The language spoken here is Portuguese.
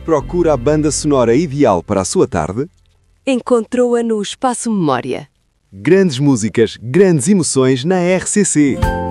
Procura a banda sonora ideal para a sua tarde? Encontrou-a no Espaço Memória. Grandes músicas, grandes emoções na RCC.